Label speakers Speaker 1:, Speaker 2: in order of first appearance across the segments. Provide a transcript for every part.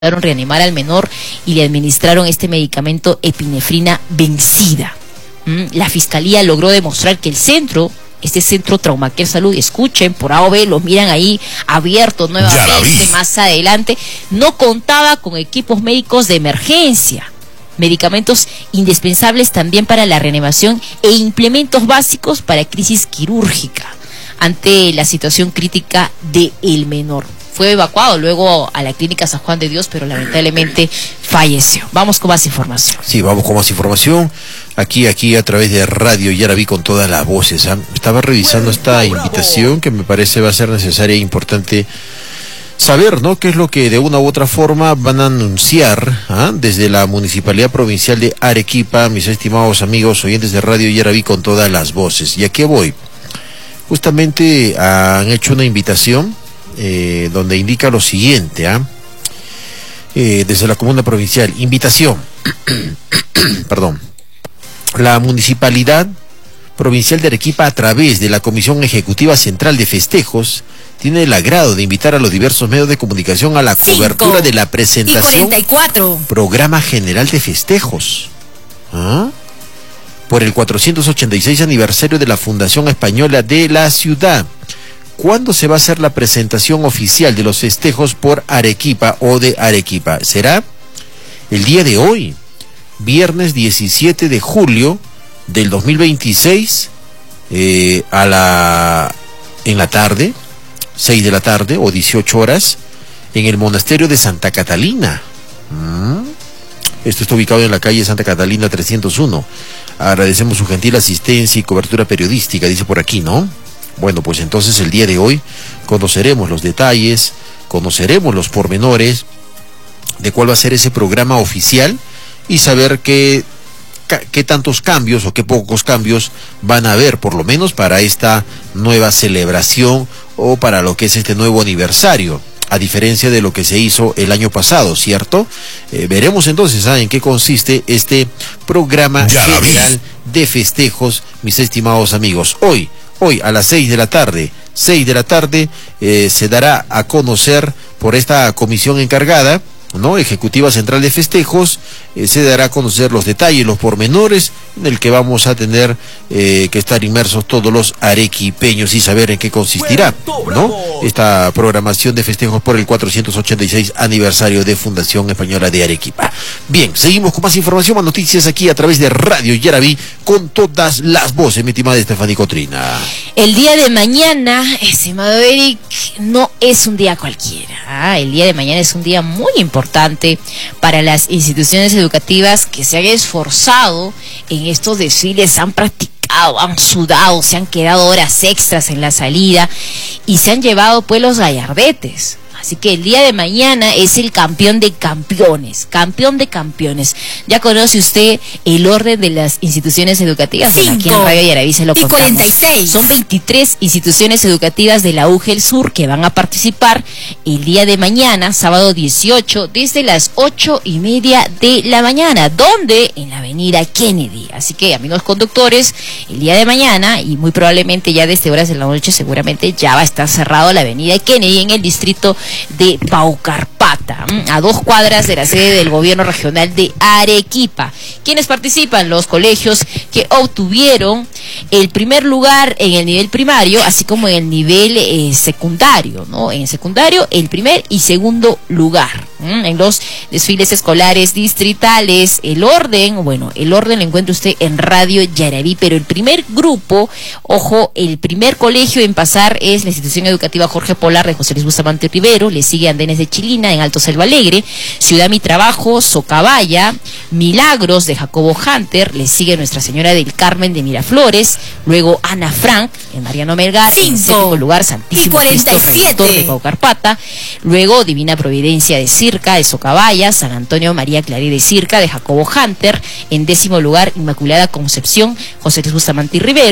Speaker 1: reanimar al menor y le administraron este medicamento epinefrina vencida. La fiscalía logró demostrar que este centro Traumacare Salud, escuchen, por A o B, los miran ahí abierto nuevamente más adelante, no contaba con equipos médicos de emergencia, medicamentos indispensables también para la reanimación e implementos básicos para crisis quirúrgica ante la situación crítica del menor. Fue evacuado luego a la clínica San Juan de Dios, pero lamentablemente falleció. Vamos con más información.
Speaker 2: Sí, vamos con más información. Aquí a través de Radio Yaraví con todas las voces. Estaba revisando esta invitación que me parece va a ser necesaria e importante saber, ¿no? Qué es lo que de una u otra forma van a anunciar desde la Municipalidad Provincial de Arequipa, mis estimados amigos oyentes de Radio Yaraví con todas las voces. ¿Y a qué voy? Justamente han hecho una invitación donde indica lo siguiente, desde la comuna provincial, invitación, perdón, la Municipalidad Provincial de Arequipa a través de la Comisión Ejecutiva Central de Festejos tiene el agrado de invitar a los diversos medios de comunicación a la cobertura de la presentación Programa General de Festejos por el 486 aniversario de la Fundación Española de la ciudad. ¿Cuándo se va a hacer la presentación oficial de los festejos por Arequipa o de Arequipa? Será el día de hoy, viernes 17 de julio del 2026, en la tarde, 6 de la tarde o 18 horas, en el monasterio de Santa Catalina. Esto está ubicado en la calle Santa Catalina 301. Agradecemos su gentil asistencia y cobertura periodística, dice por aquí, ¿no? Bueno, pues entonces el día de hoy conoceremos los detalles, conoceremos los pormenores de cuál va a ser ese programa oficial y saber qué tantos cambios o qué pocos cambios van a haber, por lo menos para esta nueva celebración o para lo que es este nuevo aniversario, a diferencia de lo que se hizo el año pasado, ¿cierto? Veremos entonces en qué consiste este programa general de festejos, mis estimados amigos. Hoy a las 6 de la tarde, se dará a conocer por esta comisión encargada, ¿no? Ejecutiva Central de Festejos, se dará a conocer los detalles, los pormenores, en el que vamos a tener que estar inmersos todos los arequipeños y saber en qué consistirá, ¿no? Esta programación de festejos por el 486 aniversario de Fundación Española de Arequipa. Bien, seguimos con más información, más noticias aquí a través de Radio Yaraví con todas las voces, mi estimada Estefanía Cotrina.
Speaker 1: El día de mañana, estimado Eric, no es un día cualquiera. El día de mañana es un día muy importante para las instituciones educativas que se han esforzado en estos desfiles, han practicado, han sudado, se han quedado horas extras en la salida y se han llevado pues los gallardetes. Así que el día de mañana es el campeón de campeones. ¿Ya conoce usted el orden de las instituciones educativas? Aquí en Radio Yaraví se lo contamos. 46. Son 23 instituciones educativas de la UGEL Sur que van a participar el día de mañana, sábado 18, desde las 8:30 de la mañana. ¿Dónde? En la avenida Kennedy. Así que, amigos conductores, el día de mañana, y muy probablemente ya desde horas de la noche, seguramente ya va a estar cerrado la avenida Kennedy en el distrito de Paucarpata, a 2 cuadras de la sede del gobierno regional de Arequipa. ¿Quiénes participan? Los colegios que obtuvieron el primer lugar en el nivel primario, así como en el nivel secundario, ¿no? En secundario, el primer y segundo lugar. En los desfiles escolares distritales, el orden lo encuentra usted en Radio Yaraví, pero el primer grupo, ojo, el primer colegio en pasar es la institución educativa Jorge Polar de José Luis Bustamante Rivero, le sigue Andenes de Chilina en Alto Selva Alegre, Ciudad Mi Trabajo, Socabaya, Milagros de Jacobo Hunter, le sigue Nuestra Señora del Carmen de Miraflores, luego Ana Frank en Mariano Melgar, en séptimo lugar Santísimo Cristo Redentor de Paucarpata, luego Divina Providencia de Circa de Socabaya, San Antonio María Clarí de Circa de Jacobo Hunter, en 10º lugar Inmaculada Concepción José Luis Bustamante Rivero,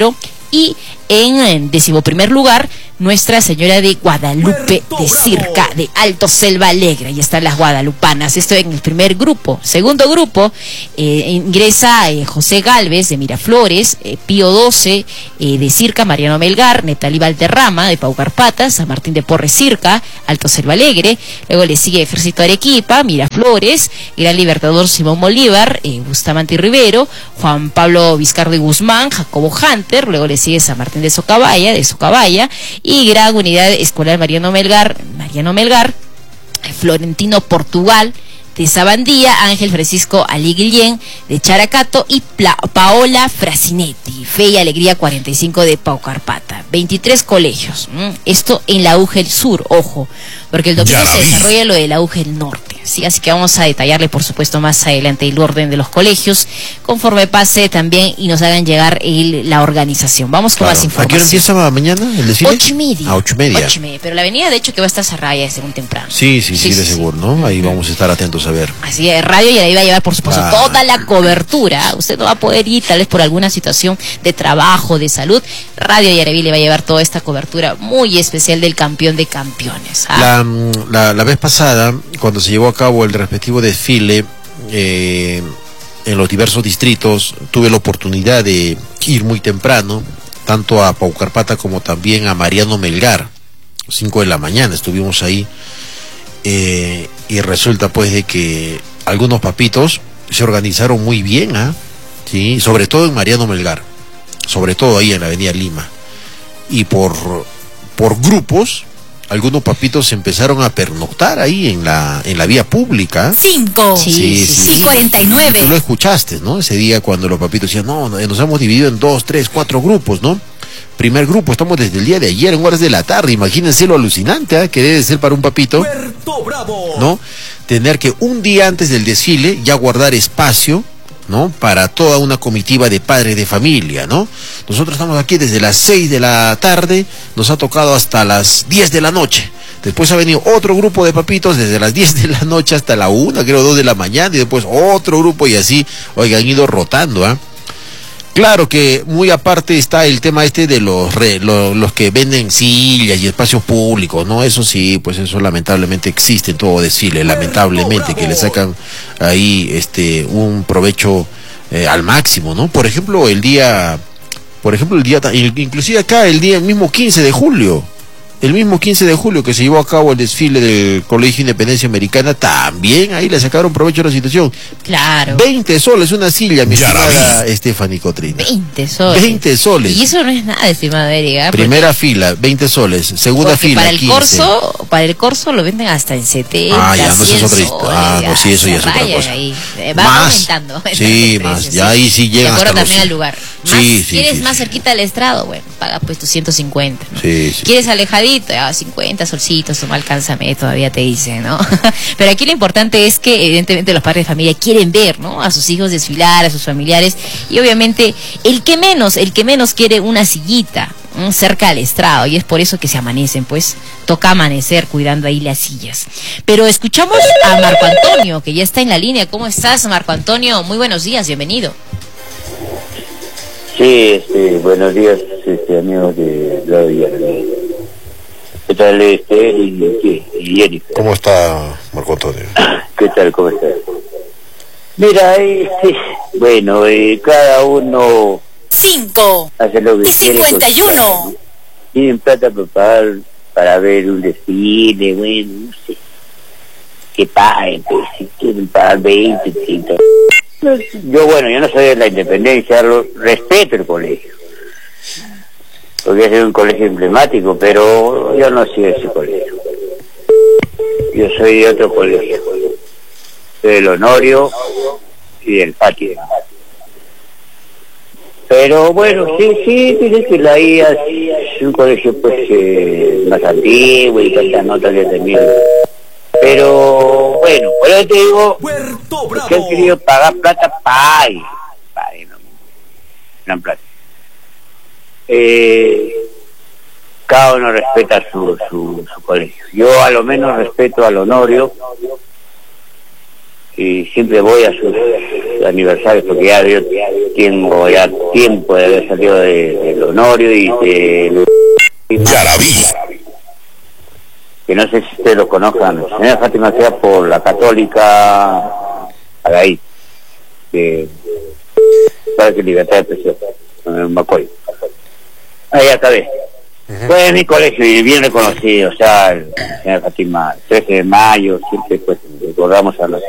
Speaker 1: y en 11º lugar Nuestra Señora de Guadalupe de Circa, de Alto Selva Alegre. Ahí están las guadalupanas. Esto en el primer grupo. Segundo grupo, ingresa José Gálvez de Miraflores, Pío XII de Circa, Mariano Melgar, Netalí Valderrama de Paucarpata, San Martín de Porres Circa, Alto Selva Alegre. Luego le sigue Ejército Arequipa, Miraflores, Gran Libertador Simón Bolívar, Bustamante y Rivero, Juan Pablo Vizcarra y Guzmán, Jacobo Hunter. Luego le sigue San Martín de Socabaya, y Gran Unidad Escolar Mariano Melgar, Florentino Portugal de Sabandía, Ángel Francisco Ali Guillén de Characato y Paola Frasinetti, Fe y Alegría 45 de Paucarpata. 23 colegios. Esto en la UGEL Sur, ojo, porque el domingo se desarrolla lo de la UGEL Norte. ¿Sí? Así que vamos a detallarle, por supuesto, más adelante el orden de los colegios, conforme pase también y nos hagan llegar la organización. Vamos con más información.
Speaker 2: ¿A qué hora empieza mañana el desfile?
Speaker 1: 8:30.
Speaker 2: A 8:30.
Speaker 1: 8:30. Pero la avenida, de hecho, que va a estar cerrada ya desde muy temprano.
Speaker 2: Sí, de seguro, ¿no? Ahí vamos a estar atentos a ver.
Speaker 1: Así que Radio Yaraví va a llevar, por supuesto, toda la cobertura. Usted no va a poder ir, tal vez por alguna situación de trabajo, de salud. Radio Yaraví le va a llevar toda esta cobertura muy especial del campeón de campeones.
Speaker 2: La vez pasada, cuando se llevó a cabo el respectivo desfile en los diversos distritos, tuve la oportunidad de ir muy temprano, tanto a Paucarpata como también a Mariano Melgar. 5 de la mañana estuvimos ahí, y resulta pues de que algunos papitos se organizaron muy bien, ¿sí? Sobre todo en Mariano Melgar, sobre todo ahí en la avenida Lima, y por grupos. Algunos papitos se empezaron a pernoctar ahí en la vía pública.
Speaker 1: 5. Sí, 49.
Speaker 2: Tú lo escuchaste, ¿no? Ese día cuando los papitos decían, no, nos hemos dividido en 2, 3, 4 grupos, ¿no? Primer grupo, estamos desde el día de ayer en horas de la tarde. Imagínense lo alucinante, que debe ser para un papito, ¿no? Tener que un día antes del desfile ya guardar espacio, ¿no? Para toda una comitiva de padres de familia, ¿no? Nosotros estamos aquí desde las 6 de la tarde, nos ha tocado hasta las 10 de la noche. Después ha venido otro grupo de papitos desde las 10 de la noche hasta la 1, creo 2 de la mañana, y después otro grupo, y así, han ido rotando, Claro que muy aparte está el tema de los que venden sillas y espacios públicos, ¿no? Eso sí, pues eso lamentablemente existe en todo desfile, lamentablemente, que le sacan ahí un provecho al máximo, ¿no? Por ejemplo, inclusive acá el mismo 15 de julio. El mismo 15 de julio que se llevó a cabo el desfile del Colegio Independencia Americana, también ahí le sacaron provecho a la situación.
Speaker 1: Claro.
Speaker 2: 20 soles una silla, mi estimada Stephanie Cotrina.
Speaker 1: 20 soles.
Speaker 2: 20 soles.
Speaker 1: Y eso no es nada, estimada Erika.
Speaker 2: Primera fila, 20 soles. Segunda fila,
Speaker 1: para el
Speaker 2: 15.
Speaker 1: Para el corso lo venden hasta en 70.
Speaker 2: Ya, no, eso es otra historia. No, sí, eso ya es otra cosa.
Speaker 1: Ahí. Va aumentando.
Speaker 2: Sí, más. Ya ahí sí llegan hasta
Speaker 1: también al lugar.
Speaker 2: Sí.
Speaker 1: ¿Quieres más cerquita del estrado? Bueno, paga pues tus 150. ¿no?
Speaker 2: Sí.
Speaker 1: ¿Quieres alejadito? 50 solcitos, no alcánzame, todavía te dice, ¿no? Pero aquí lo importante es que evidentemente los padres de familia quieren ver, ¿no? A sus hijos desfilar, a sus familiares, y obviamente el que menos quiere una sillita cerca al estrado, y es por eso que se amanecen, pues toca amanecer cuidando ahí las sillas. Pero escuchamos a Marco Antonio, que ya está en la línea. ¿Cómo estás, Marco Antonio? Muy buenos días, bienvenido.
Speaker 3: Sí, buenos días, amigos de Radio Yaraví. ¿Qué tal, y Jennifer?
Speaker 2: ¿Cómo está, Marco Antonio?
Speaker 3: ¿Qué tal, cómo está? Mira, bueno, cada uno
Speaker 1: 5
Speaker 3: hace lo que
Speaker 1: de
Speaker 3: quiere.
Speaker 1: 51.
Speaker 3: Tienen plata para pagar, para ver un desfile, bueno, no sé. Que paguen, pues, si quieren pagar 20, 30. Yo no soy de la Independencia, respeto el colegio. Porque es un colegio emblemático, pero yo no soy de ese colegio. Yo soy de otro colegio. Soy del Honorio y del Patio. Pero bueno, sí, dice que la IA es un colegio pues más antiguo y tantas notas que tenía. Pero bueno, por eso te digo que han querido pagar plata, paguen, no plata. Cada uno respeta su colegio. Yo a lo menos respeto al Honorio, y siempre voy a sus aniversarios, porque ya yo tengo ya tiempo de haber salido del Honorio y de que no sé si ustedes lo conozcan, señora Fátima sea por la Católica ahí, que para que libertad de expresión, en Macoy. Ahí acabé. Fue en mi colegio y bien reconocido, o sea, señora Fátima, 13 de mayo, siempre pues recordamos a los